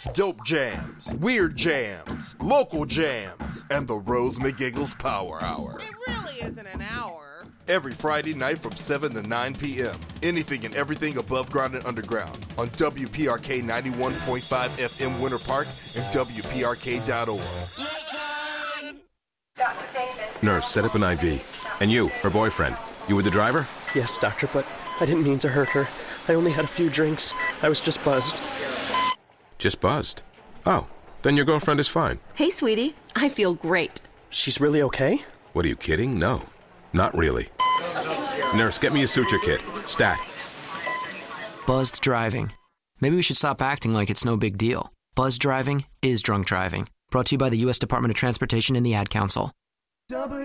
Dope jams, weird jams, local jams, and the Rose McGiggles Power Hour. It really isn't an hour. Every Friday night from 7 to 9 p.m. Anything and everything above ground and underground on WPRK 91.5 FM Winter Park and WPRK.org. Nurse, set up an IV. And you, her boyfriend, you were the driver? Yes, doctor, but I didn't mean to hurt her. I only had a few drinks. I was just buzzed. Just buzzed? Oh, then your girlfriend is fine. Hey, sweetie. I feel great. She's really okay? What, are you kidding? No, not really. Nurse, get me a suture kit. Stat. Buzzed driving. Maybe we should stop acting like it's no big deal. Buzzed driving is drunk driving. Brought to you by the U.S. Department of Transportation and the Ad Council.